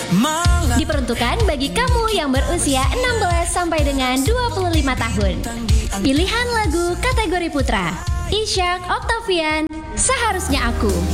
Diperuntukkan bagi kamu yang berusia 16 sampai dengan 25 tahun. Pilihan lagu kategori putra, Ishak Octavian, Seharusnya Aku.